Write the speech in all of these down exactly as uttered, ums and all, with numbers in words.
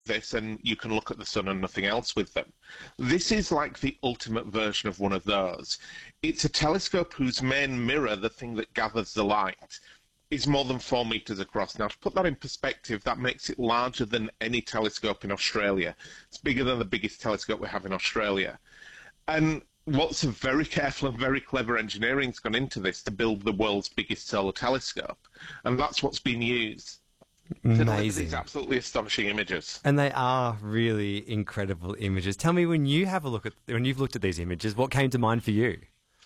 this and you can look at the sun and nothing else with them. This is like the ultimate version of one of those. It's a telescope whose main mirror, the thing that gathers the light, is more than four metres across. Now, to put that in perspective, that makes it larger than any telescope in Australia. It's bigger than the biggest telescope we have in Australia. And what's a very careful and very clever engineering's gone into this to build the world's biggest solar telescope. And that's what's been used. Amazing. These absolutely astonishing images. And they are really incredible images. Tell me, when you have a look at, when you've looked at these images, what came to mind for you?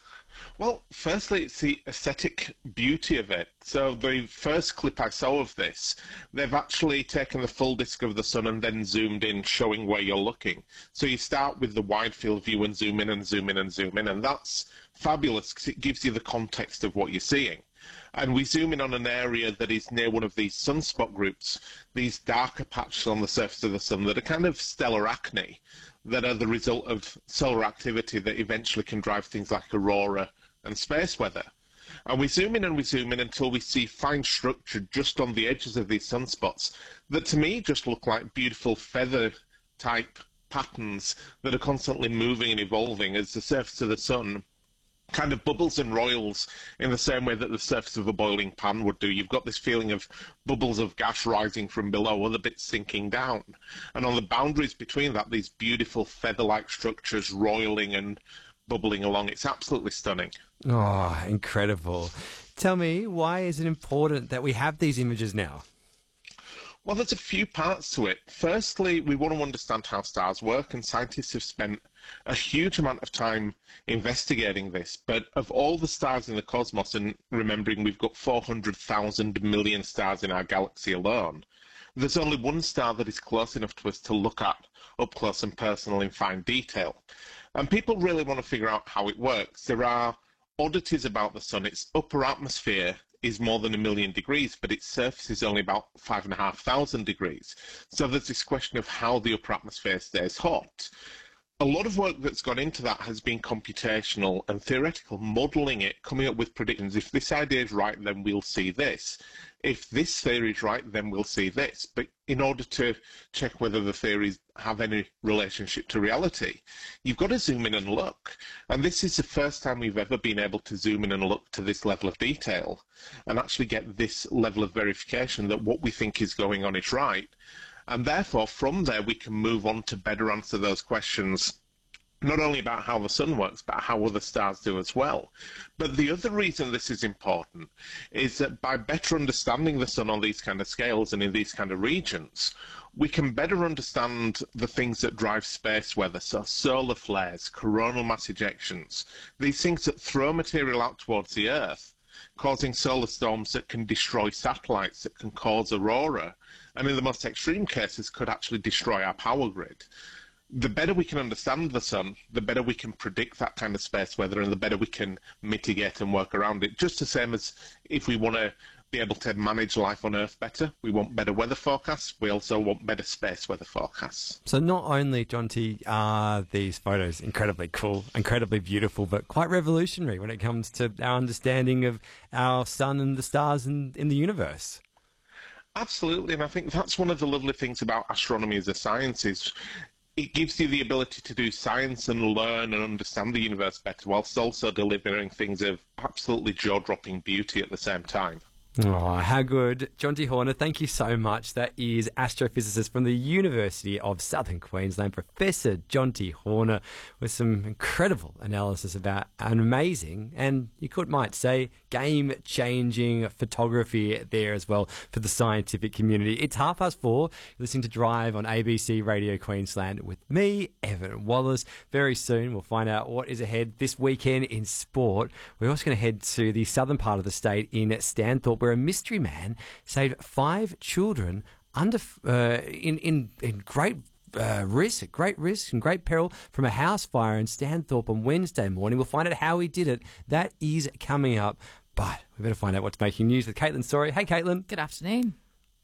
Well, firstly, it's the aesthetic beauty of it. So the first clip I saw of this, they've actually taken the full disk of the sun and then zoomed in, showing where you're looking. So you start with the wide field view and zoom in and zoom in and zoom in, and that's fabulous because it gives you the context of what you're seeing. And we zoom in on an area that is near one of these sunspot groups, these darker patches on the surface of the sun that are kind of stellar acne, that are the result of solar activity that eventually can drive things like aurora and space weather. And we zoom in and we zoom in until we see fine structure just on the edges of these sunspots that to me just look like beautiful feather-type patterns that are constantly moving and evolving as the surface of the sun kind of bubbles and roils in the same way that the surface of a boiling pan would do. You've got this feeling of bubbles of gas rising from below, other bits sinking down. And on the boundaries between that, these beautiful feather-like structures roiling and bubbling along. It's absolutely stunning. Oh, incredible. Tell me, why is it important that we have these images now? Well, there's a few parts to it. Firstly, we want to understand how stars work, and scientists have spent a huge amount of time investigating this. But of all the stars in the cosmos, and remembering we've got four hundred thousand million stars in our galaxy alone, there's only one star that is close enough to us to look at up close and personal in fine detail. And people really want to figure out how it works. There are oddities about the sun. Its upper atmosphere is more than a million degrees, but its surface is only about five and a half thousand degrees. So there's this question of how the upper atmosphere stays hot. A lot of work that's gone into that has been computational and theoretical, modelling it, coming up with predictions. If this idea is right, then we'll see this. If this theory is right, then we'll see this. But in order to check whether the theories have any relationship to reality, you've got to zoom in and look. And this is the first time we've ever been able to zoom in and look to this level of detail and actually get this level of verification that what we think is going on is right. And therefore, from there, we can move on to better answer those questions, not only about how the sun works, but how other stars do as well. But the other reason this is important is that by better understanding the sun on these kind of scales and in these kind of regions, we can better understand the things that drive space weather, so solar flares, coronal mass ejections, these things that throw material out towards the Earth, causing solar storms that can destroy satellites, that can cause aurora, and in the most extreme cases could actually destroy our power grid. The better we can understand the sun, the better we can predict that kind of space weather, and the better we can mitigate and work around it. Just the same as if we want to be able to manage life on Earth better, we want better weather forecasts, we also want better space weather forecasts. So not only, Jonty, are these photos incredibly cool, incredibly beautiful, but quite revolutionary when it comes to our understanding of our sun and the stars in, in the universe. Absolutely, and I think that's one of the lovely things about astronomy as a science is it gives you the ability to do science and learn and understand the universe better, whilst also delivering things of absolutely jaw-dropping beauty at the same time. Oh, how good. Jonty Horner, thank you so much. That is astrophysicist from the University of Southern Queensland, Professor Jonty Horner, with some incredible analysis about an amazing, and you could might say, game-changing photography there as well for the scientific community. It's half past four. You're listening to Drive on A B C Radio Queensland with me, Evan Wallace. Very soon we'll find out what is ahead this weekend in sport. We're also going to head to the southern part of the state in Stanthorpe, where a mystery man saved five children under uh, in, in in great uh, risk, great risk and great peril from a house fire in Stanthorpe on Wednesday morning. We'll find out how he did it. That is coming up, but we better find out what's making news with Caitlin Story. Hey, Caitlin. Good afternoon.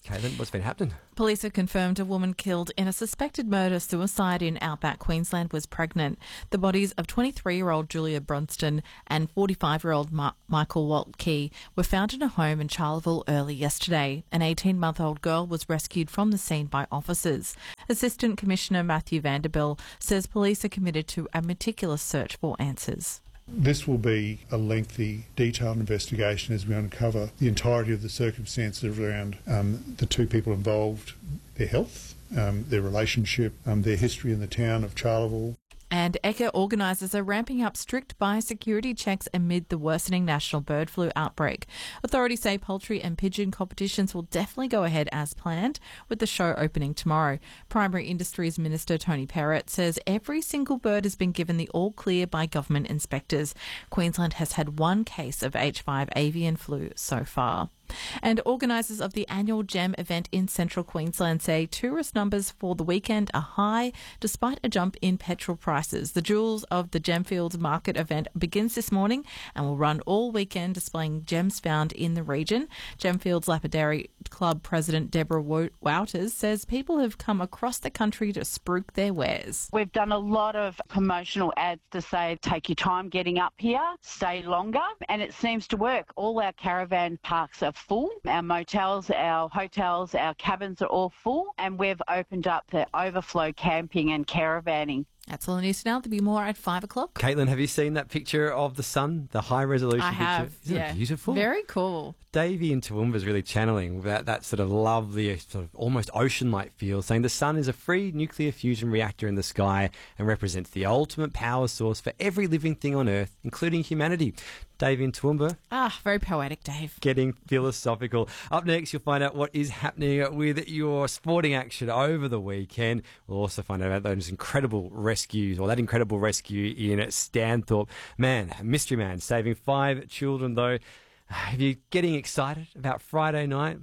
Caitlin, what's been happening? Police have confirmed a woman killed in a suspected murder-suicide in outback Queensland was pregnant. The bodies of twenty-three-year-old Julia Brunston and forty-five-year-old Ma- Michael Waltkey were found in a home in Charleville early yesterday. An eighteen-month-old girl was rescued from the scene by officers. Assistant Commissioner Matthew Vanderbilt says police are committed to a meticulous search for answers. This will be a lengthy, detailed investigation as we uncover the entirety of the circumstances around um, the two people involved, their health, um, their relationship, um, their history in the town of Charleville. And Ekka organisers are ramping up strict biosecurity checks amid the worsening national bird flu outbreak. Authorities say poultry and pigeon competitions will definitely go ahead as planned, with the show opening tomorrow. Primary Industries Minister Tony Perrott says every single bird has been given the all clear by government inspectors. Queensland has had one case of H five avian flu so far. And organisers of the annual GEM event in central Queensland say tourist numbers for the weekend are high despite a jump in petrol prices. The Jewels of the Gemfields Market event begins this morning and will run all weekend, displaying gems found in the region. Gemfields Lapidary Club President Deborah Wouters says people have come across the country to spruik their wares. We've done a lot of promotional ads to say take your time getting up here, stay longer, and it seems to work. All our caravan parks are full. Our motels, our hotels, our cabins are all full, and we've opened up the overflow camping and caravanning. That's all the news for now. There'll be more at five o'clock. Caitlin, have you seen that picture of the sun, the high resolution I picture? have, Isn't yeah. it beautiful? Very cool. Davey in Toowoomba is really channeling that, that sort of lovely, sort of almost ocean-like feel, saying the sun is a free nuclear fusion reactor in the sky and represents the ultimate power source for every living thing on Earth, including humanity. Davey in Toowoomba. Ah, very poetic, Dave. Getting philosophical. Up next, you'll find out what is happening with your sporting action over the weekend. We'll also find out about those incredible rescues, or that incredible rescue in Stanthorpe. Man, mystery man saving five children, though. Are you getting excited about Friday night?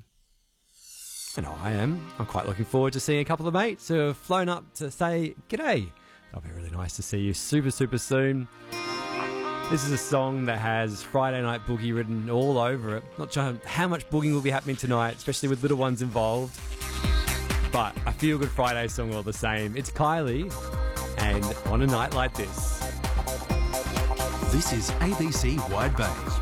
And I am. I'm quite looking forward to seeing a couple of mates who have flown up to say g'day. That'll be really nice to see you super, super soon. This is a song that has Friday Night Boogie written all over it. Not sure how much boogieing will be happening tonight, especially with little ones involved. But a feel-good Friday song all the same. It's Kylie, and On a Night Like This. This is A B C Wide Bay.